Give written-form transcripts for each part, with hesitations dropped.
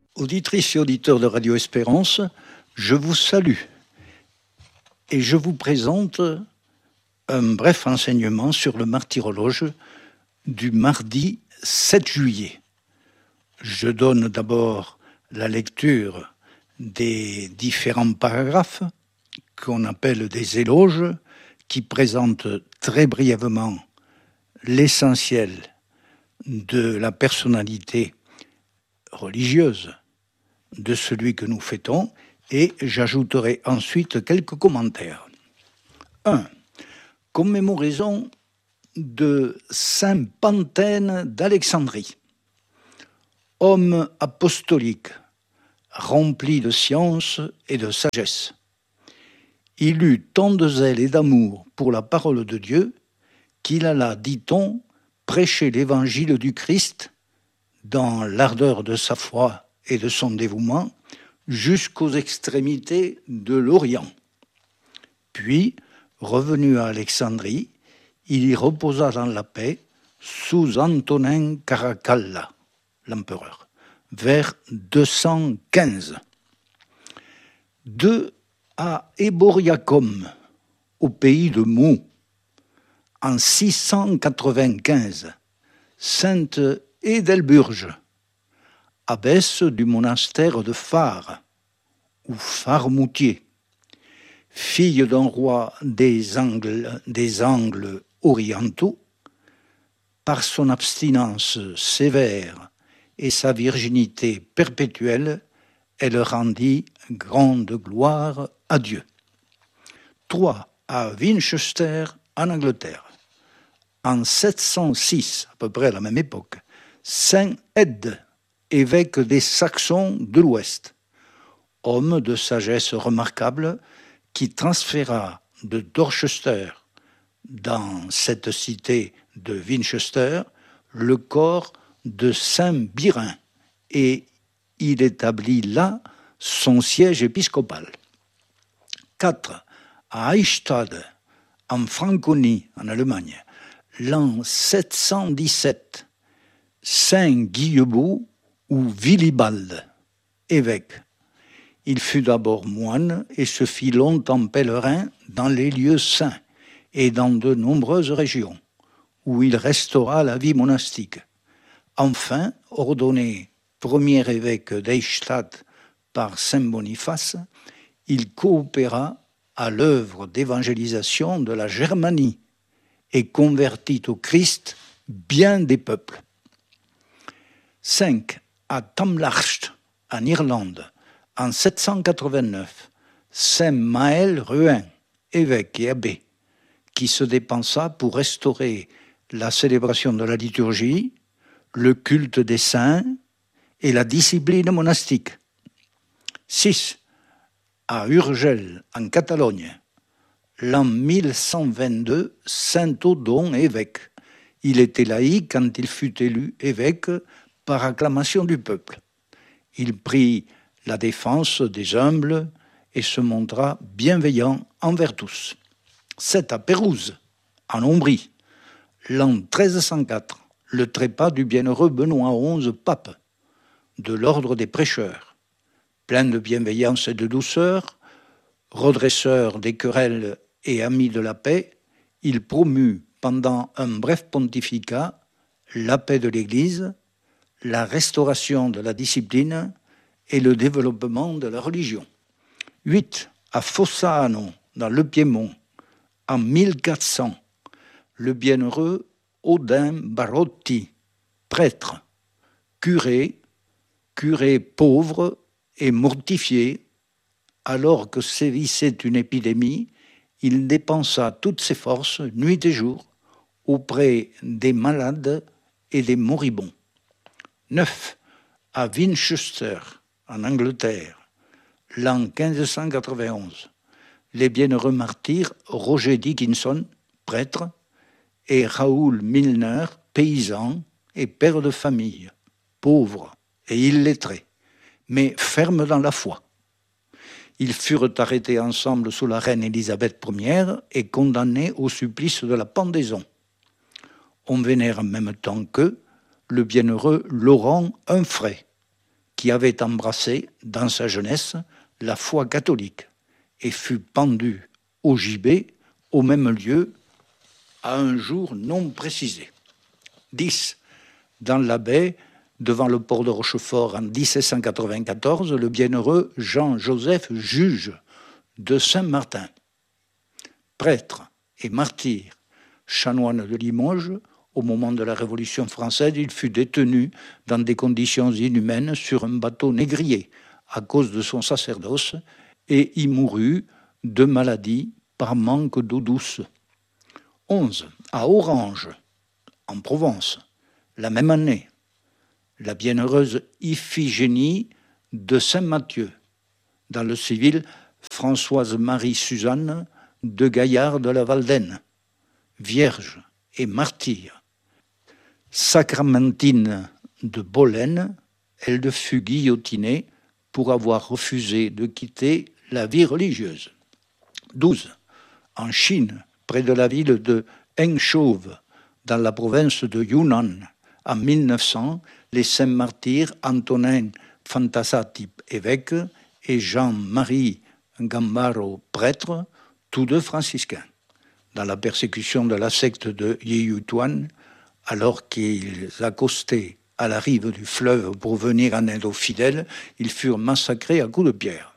Auditrices et auditeurs de Radio Espérance, je vous salue et je vous présente un bref enseignement sur le martyrologe du mardi 7 juillet. Je donne d'abord la lecture des différents paragraphes qu'on appelle des éloges qui présentent très brièvement l'essentiel de la personnalité religieuse de celui que nous fêtons, et j'ajouterai ensuite quelques commentaires. 1. Commémoraison de Saint Panthène d'Alexandrie. Homme apostolique, rempli de science et de sagesse. Il eut tant de zèle et d'amour pour la parole de Dieu qu'il alla, dit-on, prêcher l'évangile du Christ dans l'ardeur de sa foi et de son dévouement jusqu'aux extrémités de l'Orient. Puis, revenu à Alexandrie, il y reposa dans la paix sous Antonin Caracalla, l'empereur, vers 215. 2. À Eboriacum, au pays de Mou, en 695, Sainte Édelburge, abbesse du monastère de Phare, ou Farmoutier, fille d'un roi des Angles orientaux, par son abstinence sévère et sa virginité perpétuelle, elle rendit grande gloire à Dieu. 3. À Winchester, en Angleterre, en 706, à peu près à la même époque, Saint Ed, évêque des Saxons de l'Ouest, homme de sagesse remarquable qui transféra de Dorchester dans cette cité de Winchester le corps de Saint Birin et il établit là son siège épiscopal. 4. À Eichstätt, en Franconie, en Allemagne, l'an 717, Saint Guillemot ou Willibald, évêque. Il fut d'abord moine et se fit longtemps pèlerin dans les lieux saints et dans de nombreuses régions, où il restaura la vie monastique. Enfin, ordonné premier évêque d'Eichstätt par Saint Boniface, il coopéra à l'œuvre d'évangélisation de la Germanie et convertit au Christ bien des peuples. 5. À Tamlarcht, en Irlande, en 789, Saint Maël Ruin, évêque et abbé, qui se dépensa pour restaurer la célébration de la liturgie, le culte des saints et la discipline monastique. 6. À Urgell, en Catalogne, l'an 1122, Saint Odon, évêque. Il était laïc quand il fut élu évêque par acclamation du peuple. Il prit la défense des humbles et se montra bienveillant envers tous. 7. À Pérouse, en Ombrie, l'an 1304, le trépas du bienheureux Benoît XI, pape, de l'ordre des prêcheurs, plein de bienveillance et de douceur, redresseur des querelles et ami de la paix, il promut pendant un bref pontificat la paix de l'Église, la restauration de la discipline et le développement de la religion. 8. À Fossano, dans le Piémont, en 1400, le bienheureux Odin Barotti, prêtre, curé pauvre et mortifié, alors que sévissait une épidémie, il dépensa toutes ses forces, nuit et jour, auprès des malades et des moribonds. 9. À Winchester, en Angleterre, l'an 1591, les bienheureux martyrs Roger Dickinson, prêtre, et Raoul Milner, paysan et père de famille, pauvre et illettré, mais ferme dans la foi. Ils furent arrêtés ensemble sous la reine Élisabeth Ier et condamnés au supplice de la pendaison. On vénère en même temps qu'eux le bienheureux Laurent Humphrey, qui avait embrassé, dans sa jeunesse, la foi catholique et fut pendu au gibet au même lieu à un jour non précisé. 10. Dans la baie, devant le port de Rochefort en 1794, le bienheureux Jean-Joseph Juge de Saint-Martin, prêtre et martyr, chanoine de Limoges, au moment de la Révolution française, il fut détenu dans des conditions inhumaines sur un bateau négrier à cause de son sacerdoce et y mourut de maladie par manque d'eau douce. 11. À Orange, en Provence, la même année, la bienheureuse Iphigénie de Saint-Mathieu, dans le civil, Françoise-Marie-Suzanne de Gaillard de la Valdaine, vierge et martyre. Sacramentine de Bolène, elle fut guillotinée pour avoir refusé de quitter la vie religieuse. 12. En Chine, près de la ville de Hengshou, dans la province de Yunnan, en 1900, les saints martyrs Antonin Fantasati, évêque, et Jean-Marie Gambaro, prêtre, tous deux franciscains. Dans la persécution de la secte de Yeyutuan, alors qu'ils accostaient à la rive du fleuve pour venir en aide aux fidèles, ils furent massacrés à coups de pierre.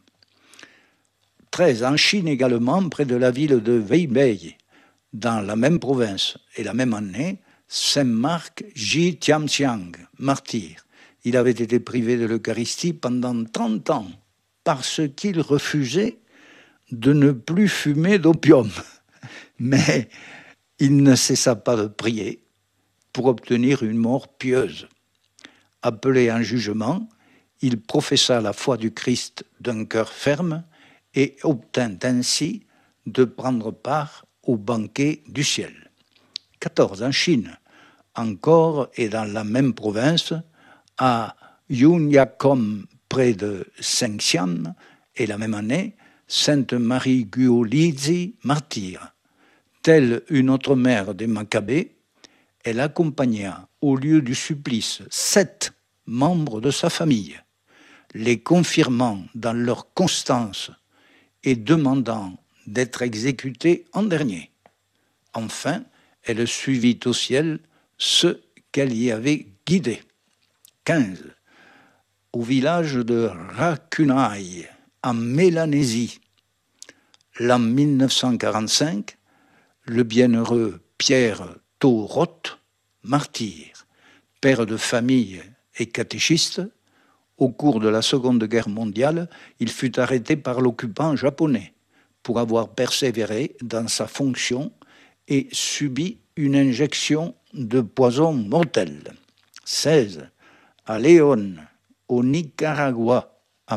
13. En Chine également, près de la ville de Weibei, dans la même province et la même année, Saint Marc Ji Tianxiang, martyr. Il avait été privé de l'Eucharistie pendant 30 ans parce qu'il refusait de ne plus fumer d'opium. Mais il ne cessa pas de prier pour obtenir une mort pieuse. Appelé en jugement, il professa la foi du Christ d'un cœur ferme et obtint ainsi de prendre part au banquet du ciel. 14. En Chine, encore et dans la même province, à Yunyakom, près de Shengxian, et la même année, Sainte Marie Guolizi, martyre. Telle une autre mère des Maccabées, elle accompagna au lieu du supplice 7 membres de sa famille, les confirmant dans leur constance et demandant d'être exécutés en dernier. Enfin, elle suivit au ciel ceux qu'elle y avait guidés. 15. Au village de Rakunai, en Mélanésie, l'an 1945, le bienheureux Pierre Thoroth, martyr, père de famille et catéchiste, au cours de la Seconde Guerre mondiale, il fut arrêté par l'occupant japonais pour avoir persévéré dans sa fonction et subi une injection de poison mortel. 16. À Léon, au Nicaragua, en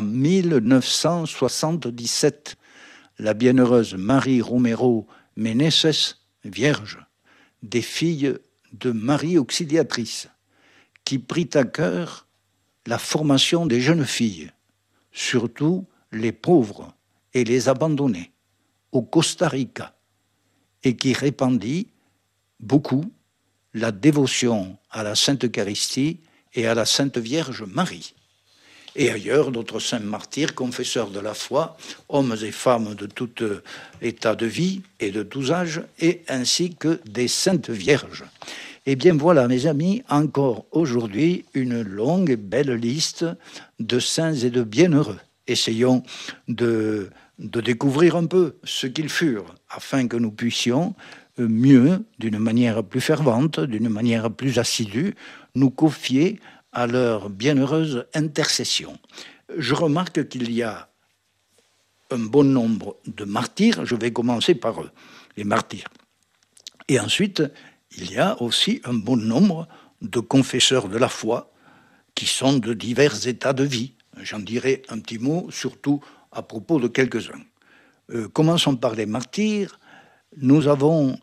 1977, la bienheureuse Marie Romero Meneses, vierge, des filles de Marie Auxiliatrice, qui prit à cœur la formation des jeunes filles, surtout les pauvres et les abandonnées, au Costa Rica, et qui répandit beaucoup la dévotion à la Sainte Eucharistie et à la Sainte Vierge Marie. Et ailleurs, d'autres saints martyrs, confesseurs de la foi, hommes et femmes de tout état de vie et de tous âges, et ainsi que des saintes vierges. Eh bien voilà, mes amis, encore aujourd'hui, une longue et belle liste de saints et de bienheureux. Essayons de découvrir un peu ce qu'ils furent, afin que nous puissions mieux, d'une manière plus fervente, d'une manière plus assidue, nous confier à leur bienheureuse intercession. Je remarque qu'il y a un bon nombre de martyrs, je vais commencer par eux, les martyrs. Et ensuite, il y a aussi un bon nombre de confesseurs de la foi qui sont de divers états de vie. J'en dirai un petit mot, surtout à propos de quelques-uns. Commençons par les martyrs. Nous avons,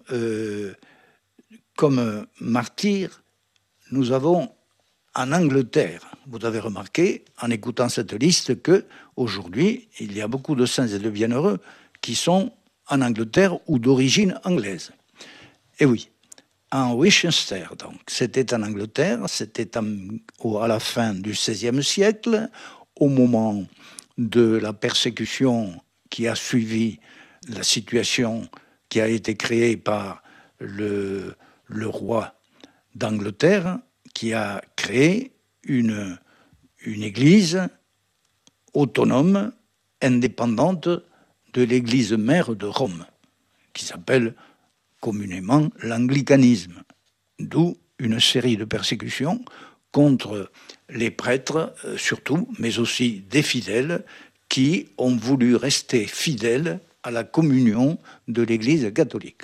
comme martyrs, nous avons en Angleterre, vous avez remarqué, en écoutant cette liste, qu'aujourd'hui, il y a beaucoup de saints et de bienheureux qui sont en Angleterre ou d'origine anglaise. Et oui, en Winchester. Donc, c'était en Angleterre, c'était à la fin du XVIe siècle, au moment de la persécution qui a suivi la situation qui a été créée par le roi d'Angleterre, qui a créé une église autonome, indépendante de l'église mère de Rome, qui s'appelle communément l'anglicanisme, d'où une série de persécutions contre les prêtres surtout, mais aussi des fidèles qui ont voulu rester fidèles à la communion de l'Église catholique.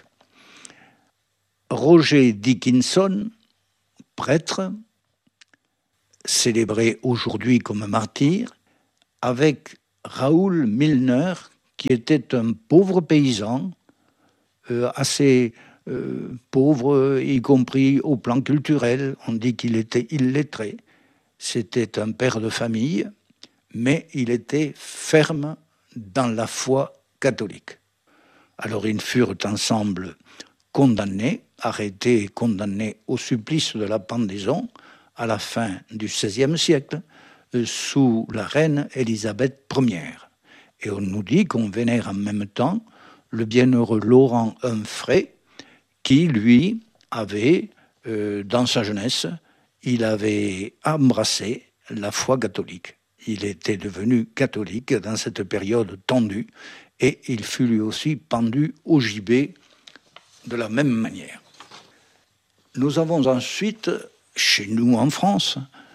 Roger Dickinson, prêtre, célébré aujourd'hui comme martyr, avec Raoul Milner, qui était un pauvre paysan, assez pauvre, y compris au plan culturel. On dit qu'il était illettré. C'était un père de famille, mais il était ferme dans la foi catholique. Alors ils furent ensemble condamnés, arrêtés et condamnés au supplice de la pendaison à la fin du XVIe siècle, sous la reine Élisabeth Ier. Et on nous dit qu'on vénère en même temps le bienheureux Laurent Humphrey, qui, lui, avait, dans sa jeunesse, il avait embrassé la foi catholique. Il était devenu catholique dans cette période tendue, et il fut lui aussi pendu au gibet de la même manière. Nous avons ensuite, chez nous en France,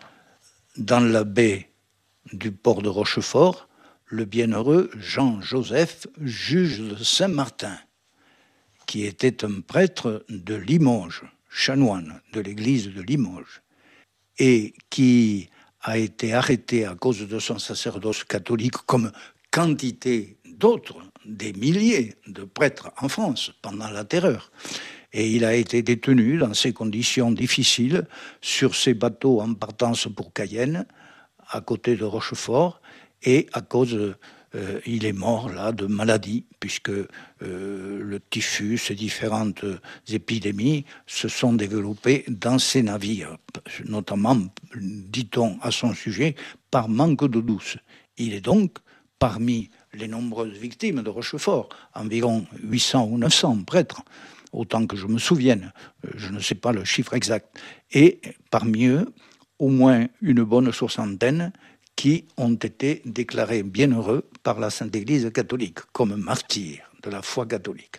dans la baie du port de Rochefort, le bienheureux Jean-Joseph, juge de Saint-Martin, qui était un prêtre de Limoges, chanoine de l'église de Limoges, et qui a été arrêté à cause de son sacerdoce catholique, comme quantité d'autres, des milliers de prêtres en France pendant la Terreur. Et il a été détenu dans ces conditions difficiles sur ses bateaux en partance pour Cayenne, à côté de Rochefort, et à cause, il est mort là de maladie, puisque le typhus et différentes épidémies se sont développées dans ces navires, notamment, dit-on à son sujet, par manque d'eau douce. Il est donc parmi les nombreuses victimes de Rochefort, environ 800 ou 900 prêtres, autant que je me souvienne, je ne sais pas le chiffre exact, et parmi eux, au moins une bonne soixantaine qui ont été déclarés bienheureux par la Sainte Église catholique, comme martyrs de la foi catholique.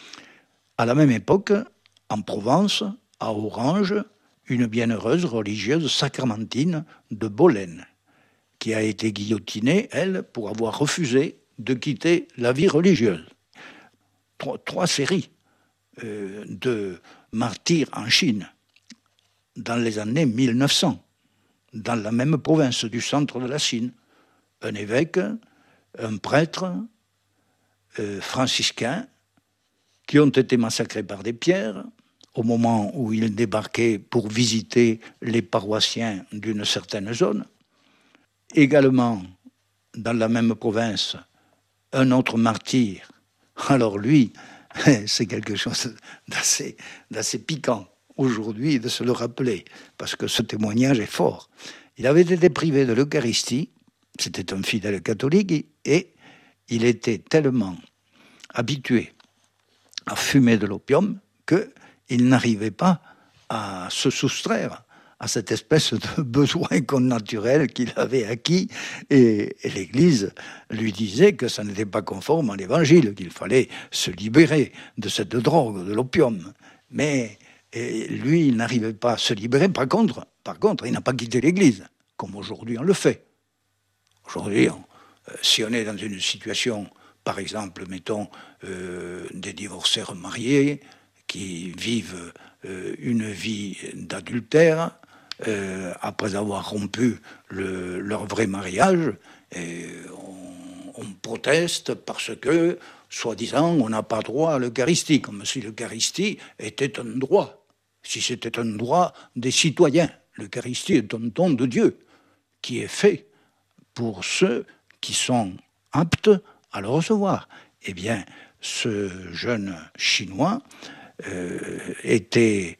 À la même époque, en Provence, à Orange, une bienheureuse religieuse sacramentine de Bolène, qui a été guillotinée, elle, pour avoir refusé de quitter la vie religieuse. Trois séries de martyrs en Chine dans les années 1900, dans la même province du centre de la Chine. Un évêque, un prêtre, franciscains, qui ont été massacrés par des pierres au moment où ils débarquaient pour visiter les paroissiens d'une certaine zone. Également, dans la même province, un autre martyr. Alors lui, c'est quelque chose d'assez piquant aujourd'hui de se le rappeler, parce que ce témoignage est fort. Il avait été privé de l'Eucharistie, c'était un fidèle catholique, et il était tellement habitué à fumer de l'opium qu'il n'arrivait pas à se soustraire à cette espèce de besoin connaturel qu'il avait acquis, et l'Église lui disait que ça n'était pas conforme à l'Évangile, qu'il fallait se libérer de cette drogue, de l'opium. Mais lui, il n'arrivait pas à se libérer. Par contre, il n'a pas quitté l'Église, comme aujourd'hui on le fait. Aujourd'hui, si on est dans une situation, par exemple, mettons, des divorcés remariés qui vivent une vie d'adultère, après avoir rompu leur vrai mariage, on proteste parce que, soi-disant, on n'a pas droit à l'Eucharistie, comme si l'Eucharistie était un droit, si c'était un droit des citoyens. L'Eucharistie est un don de Dieu qui est fait pour ceux qui sont aptes à le recevoir. Eh bien, ce jeune Chinois était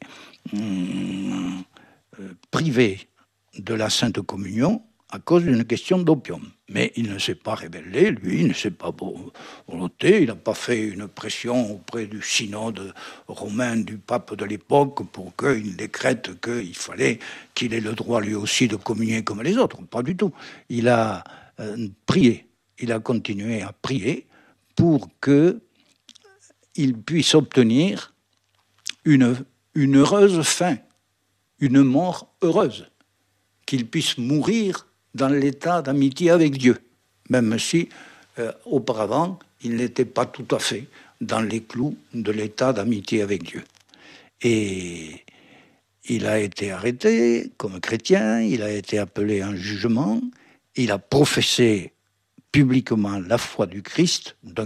privé de la Sainte Communion à cause d'une question d'opium. Mais il ne s'est pas rebellé, lui, il ne s'est pas volonté, il n'a pas fait une pression auprès du synode romain du pape de l'époque pour qu'il décrète qu'il fallait qu'il ait le droit lui aussi de communier comme les autres. Pas du tout. Il a prié, il a continué à prier pour qu'il puisse obtenir une heureuse fin, une mort heureuse, qu'il puisse mourir dans l'état d'amitié avec Dieu, même si auparavant il n'était pas tout à fait dans les clous de l'état d'amitié avec Dieu. Et il a été arrêté comme chrétien, il a été appelé à un jugement, il a professé publiquement la foi du Christ d'un